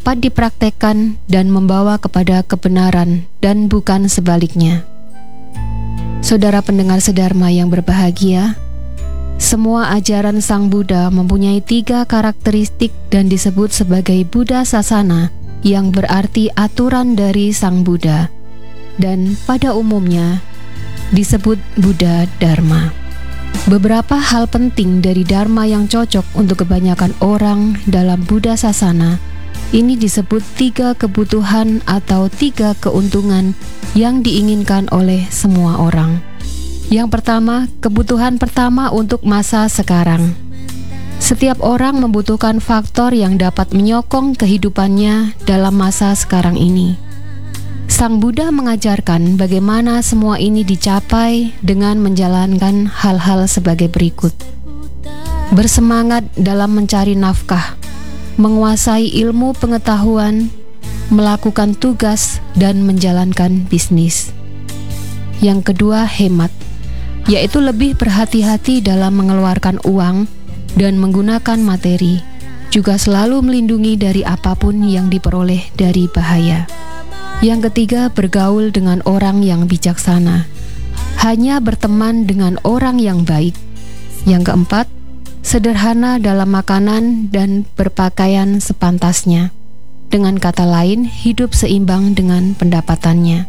dapat dipraktekkan dan membawa kepada kebenaran dan bukan sebaliknya. Saudara pendengar sedharma yang berbahagia, semua ajaran Sang Buddha mempunyai 3 karakteristik dan disebut sebagai Buddha Sasana, yang berarti aturan dari Sang Buddha, dan pada umumnya disebut Buddha Dharma. Beberapa hal penting dari Dharma yang cocok untuk kebanyakan orang dalam Buddha Sasana ini disebut 3 kebutuhan atau 3 keuntungan yang diinginkan oleh semua orang. Yang pertama, kebutuhan pertama untuk masa sekarang. Setiap orang membutuhkan faktor yang dapat menyokong kehidupannya dalam masa sekarang ini. Sang Buddha mengajarkan bagaimana semua ini dicapai dengan menjalankan hal-hal sebagai berikut. Bersemangat dalam mencari nafkah, menguasai ilmu pengetahuan, melakukan tugas, dan menjalankan bisnis. Yang kedua, hemat, yaitu lebih berhati-hati dalam mengeluarkan uang dan menggunakan materi, juga selalu melindungi dari apapun yang diperoleh dari bahaya. Yang ketiga, bergaul dengan orang yang bijaksana, hanya berteman dengan orang yang baik. Yang keempat, sederhana dalam makanan dan berpakaian sepantasnya. Dengan kata lain, hidup seimbang dengan pendapatannya.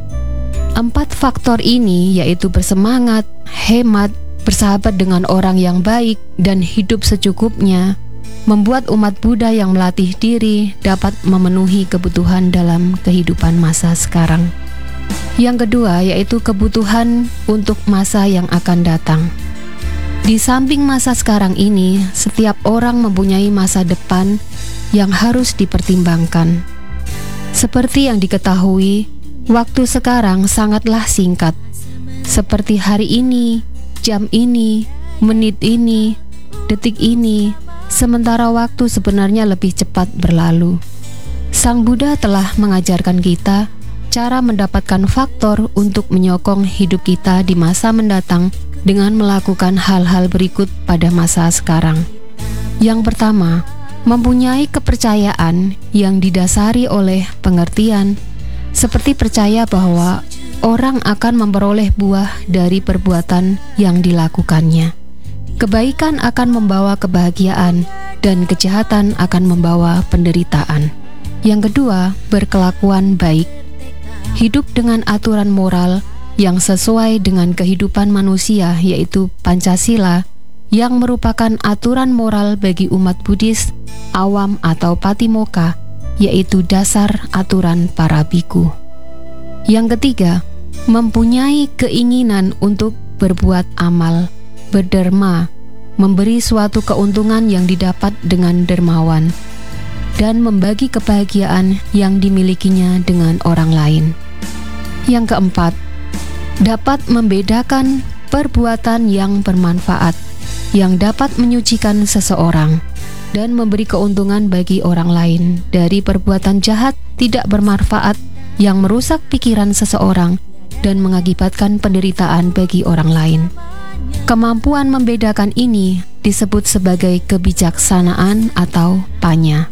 4 faktor ini yaitu bersemangat, hemat, bersahabat dengan orang yang baik, dan hidup secukupnya, membuat umat Buddha yang melatih diri dapat memenuhi kebutuhan dalam kehidupan masa sekarang. Yang kedua yaitu kebutuhan untuk masa yang akan datang. Di samping masa sekarang ini, setiap orang mempunyai masa depan yang harus dipertimbangkan. Seperti yang diketahui, waktu sekarang sangatlah singkat. Seperti hari ini, jam ini, menit ini, detik ini, sementara waktu sebenarnya lebih cepat berlalu. Sang Buddha telah mengajarkan kita cara mendapatkan faktor untuk menyokong hidup kita di masa mendatang dengan melakukan hal-hal berikut pada masa sekarang. Yang pertama, mempunyai kepercayaan yang didasari oleh pengertian, seperti percaya bahwa orang akan memperoleh buah dari perbuatan yang dilakukannya. Kebaikan akan membawa kebahagiaan dan kejahatan akan membawa penderitaan. Yang kedua, berkelakuan baik. Hidup dengan aturan moral yang sesuai dengan kehidupan manusia, yaitu Pancasila, yang merupakan aturan moral bagi umat Buddhis, awam atau patimokkha, yaitu dasar aturan para biku. Yang ketiga, mempunyai keinginan untuk berbuat amal, berderma, memberi suatu keuntungan yang didapat dengan dermawan, dan membagi kebahagiaan yang dimilikinya dengan orang lain. Yang keempat, dapat membedakan perbuatan yang bermanfaat, yang dapat menyucikan seseorang, dan memberi keuntungan bagi orang lain dari perbuatan jahat tidak bermanfaat yang merusak pikiran seseorang dan mengakibatkan penderitaan bagi orang lain. Kemampuan membedakan ini disebut sebagai kebijaksanaan atau panya.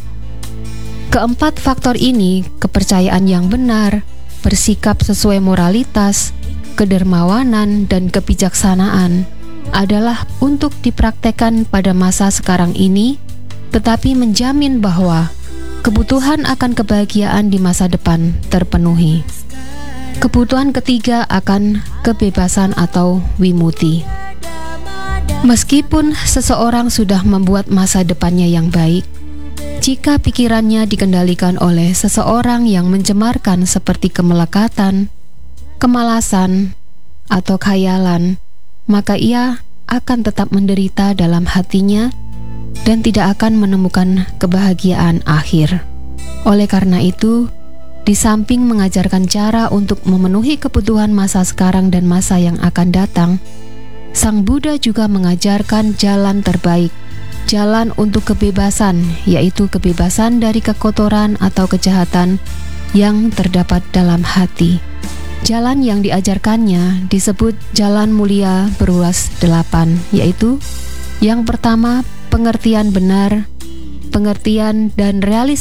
Keempat faktor ini, kepercayaan yang benar, bersikap sesuai moralitas, kedermawanan, dan kebijaksanaan, adalah untuk dipraktekkan pada masa sekarang ini, tetapi menjamin bahwa kebutuhan akan kebahagiaan di masa depan terpenuhi. Kebutuhan ketiga akan kebebasan atau wimuti. Meskipun seseorang sudah membuat masa depannya yang baik, jika pikirannya dikendalikan oleh seseorang yang mencemarkan seperti kemelekatan, kemalasan, atau khayalan, maka ia akan tetap menderita dalam hatinya dan tidak akan menemukan kebahagiaan akhir. Oleh karena itu, di samping mengajarkan cara untuk memenuhi kebutuhan masa sekarang dan masa yang akan datang, Sang Buddha juga mengajarkan jalan terbaik, jalan untuk kebebasan, yaitu kebebasan dari kekotoran atau kejahatan yang terdapat dalam hati. Jalan yang diajarkannya disebut jalan mulia berulas 8, yaitu yang pertama, pengertian benar, pengertian dan realisasi